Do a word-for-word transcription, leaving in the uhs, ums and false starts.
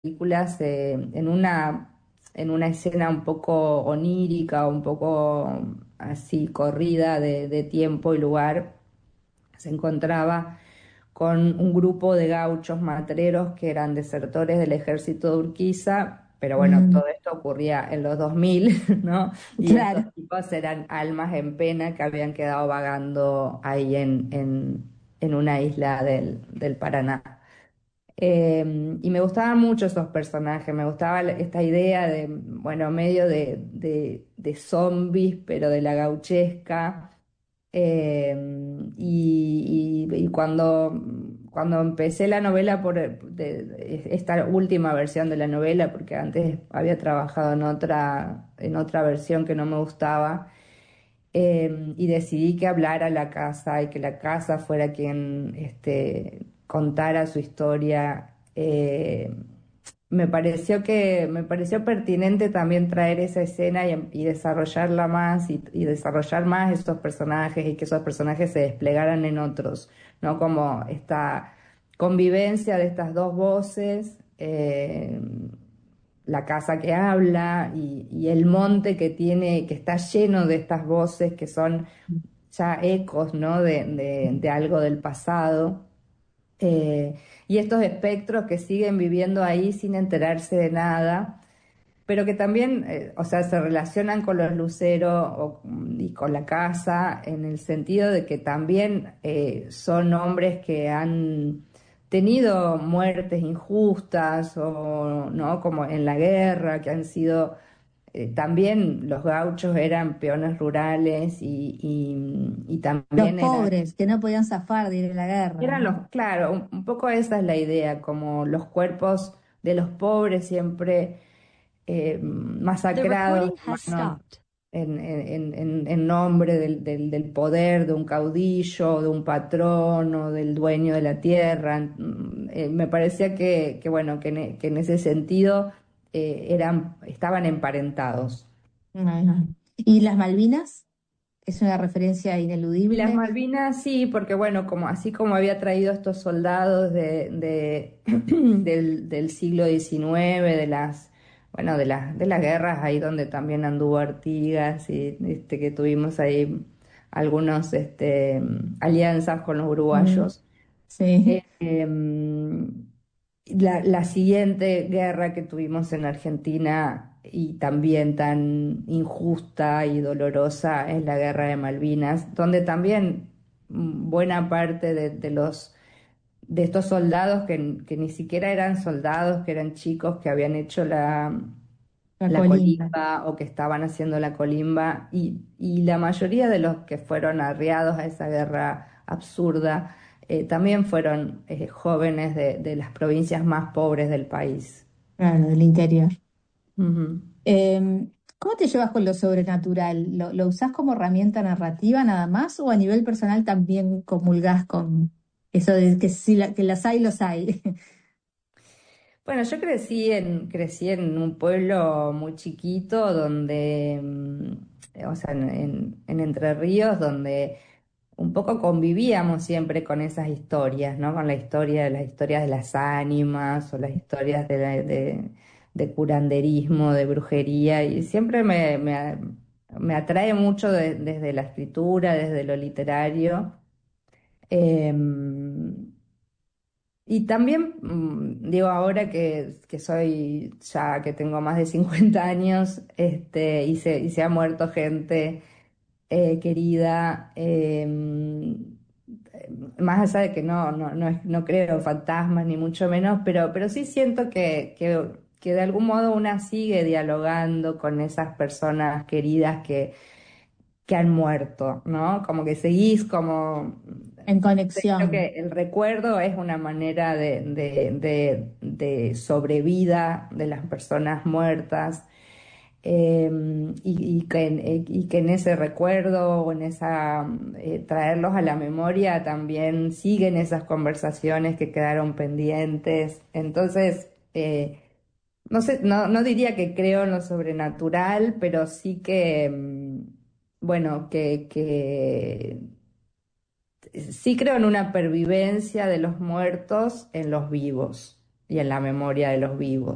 películas eh, en una, en una escena un poco onírica, un poco así corrida de, de tiempo y lugar, se encontraba con un grupo de gauchos matreros que eran desertores del ejército de Urquiza, pero bueno, Mm, todo esto ocurría en los dos mil, ¿no? Y estos claro. tipos eran almas en pena que habían quedado vagando ahí en, en, en una isla del, del Paraná. Eh, y me gustaban mucho esos personajes, me gustaba la- esta idea de, bueno, medio de, de, de zombies, pero de la gauchesca. Eh, y, y- y cuando, cuando empecé la novela, por de- de- esta última versión de la novela, porque antes había trabajado en otra, en otra versión que no me gustaba, eh, y decidí que hablara la casa y que la casa fuera quien este, contara su historia. eh, me pareció que, me pareció pertinente también traer esa escena y, y desarrollarla más y, y desarrollar más esos personajes y que esos personajes se desplegaran en otros, ¿no? Como esta convivencia de estas dos voces, eh, la casa que habla y, y el monte que tiene, que está lleno de estas voces que son ya ecos, ¿no? de, de- de algo del pasado. Eh, y estos espectros que siguen viviendo ahí sin enterarse de nada, pero que también, eh, o sea, se relacionan con los luceros o- y con la casa en el sentido de que también eh, son hombres que han tenido muertes injustas o, ¿no? Como en la guerra, que han sido, eh, también los gauchos eran peones rurales y, y y Los también eran pobres que no podían zafar de ir a la guerra, eran ¿no? los, claro, un, un poco esa es la idea, como los cuerpos de los pobres siempre eh, The masacrados recording en, has mano- stopped. en, en- en- en nombre del, del- del poder de un caudillo, de un patrón o del dueño de la tierra. Mm, eh, me parecía que, que, bueno, que, en e- que en ese sentido eh, eran, estaban emparentados. Ajá. ¿Y las Malvinas? Es una referencia Y las ineludible. Malvinas sí, porque bueno, como así como había traído estos soldados de, de- del, del siglo diecinueve, de las, bueno, de las, de las guerras ahí donde también anduvo Artigas y este, que tuvimos ahí algunos este, alianzas con los Mm, uruguayos. sí. Eh, em, la, la siguiente guerra que tuvimos en Argentina y también tan injusta y dolorosa es la guerra de Malvinas, donde también mm, buena parte de, de los de estos soldados que, que ni siquiera eran soldados, que eran chicos que habían hecho la, La la colimba. colimba o que estaban haciendo la colimba y, y la mayoría de los que fueron arriados a esa guerra absurda eh, también fueron eh, jóvenes de, de las provincias más pobres del país. Claro, del interior. Ujú. Eh, ¿Cómo te llevas con lo sobrenatural? ¿Lo, lo usás como herramienta narrativa nada más o a nivel personal también comulgás con eso de que si la- que las hay, los hay? Bueno, yo crecí en, crecí en un pueblo muy chiquito donde, mm, o sea, en, en- en Entre Ríos, donde un poco convivíamos siempre con esas historias, ¿no? Con la historia, las historias de las ánimas o las historias de, la- de, de curanderismo, de brujería, y siempre me, me, me atrae mucho de- desde la escritura, desde lo literario. Em, y también, mm, digo, ahora que, que soy, ya que tengo más de cincuenta años, este, y se, y se ha muerto gente eh, querida, eh, más allá de que no, no, no, es- no creo en fantasmas ni mucho menos, pero, pero sí siento que, que, que de algún modo una sigue dialogando con esas personas queridas que, que han muerto, ¿no? Como que seguís como... En Creo conexión. que el recuerdo es una manera de, de, de, de sobrevida de las personas muertas, eh, y, y que, en- eh, y que en ese recuerdo o en esa, eh, traerlos a la memoria también siguen esas conversaciones que quedaron pendientes. Entonces, eh, no sé, no, no diría que creo en lo sobrenatural, pero sí que, mm, bueno, que, que sí creo en una pervivencia de los muertos en los vivos y en la memoria de los vivos.